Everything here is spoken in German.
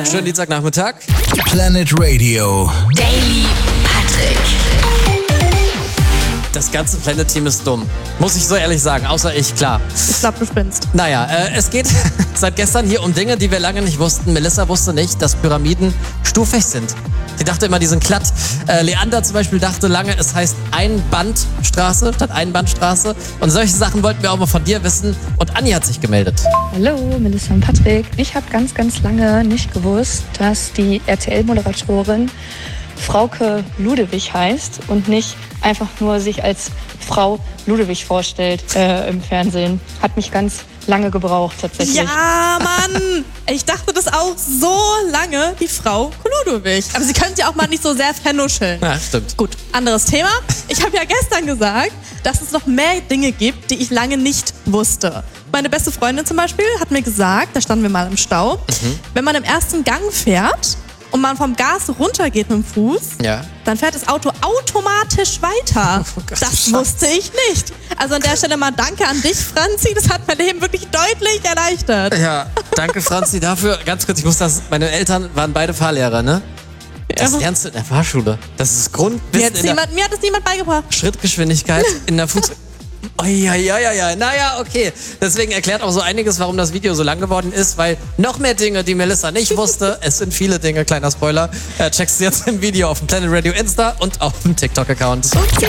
Schönen Dienstagnachmittag. Planet Radio. Daily Patrick. Das ganze Planet-Team ist dumm. Muss ich so ehrlich sagen, außer ich, klar. Ich glaube, du spinnst. Naja, es geht seit gestern hier um Dinge, die wir lange nicht wussten. Melissa wusste nicht, dass Pyramiden stufig sind. Sie dachte immer, die sind glatt. Leander zum Beispiel dachte lange, es heißt Einbandstraße statt Einbahnstraße. Und solche Sachen wollten wir auch mal von dir wissen. Und Anni hat sich gemeldet. Hallo, Melissa und Patrick. Ich habe ganz, ganz lange nicht gewusst, dass die RTL-Moderatorin Frauke Ludewig heißt und nicht einfach nur sich als Frau Ludewig vorstellt im Fernsehen. Hat mich ganz lange gebraucht tatsächlich. Ja, Mann! Ich dachte das auch so lange, die Frau Ludewig. Aber sie könnte ja auch mal nicht so sehr vernuscheln. Ja, stimmt. Gut, anderes Thema. Ich habe ja gestern gesagt, dass es noch mehr Dinge gibt, die ich lange nicht wusste. Meine beste Freundin zum Beispiel hat mir gesagt, da standen wir mal im Stau, wenn man im ersten Gang fährt und man vom Gas runtergeht mit dem Fuß, Ja. dann fährt das Auto automatisch weiter. Oh Gott, Das Schatz. wusste ich nicht. Also an der Stelle mal danke an dich, Franzi. Das hat mein Leben wirklich deutlich erleichtert. Ja, danke Franzi dafür. Ganz kurz, meine Eltern waren beide Fahrlehrer, ne? Das lernst du in der Fahrschule. Das ist Grundwissen in der Mir hat es niemand beigebracht. Schrittgeschwindigkeit in der Fuß... Ja. Naja, okay. Deswegen erklärt auch so einiges, warum das Video so lang geworden ist, weil noch mehr Dinge, die Melissa nicht wusste, es sind viele Dinge, kleiner Spoiler, checkst du jetzt im Video auf dem Planet Radio Insta und auf dem TikTok-Account. Okay.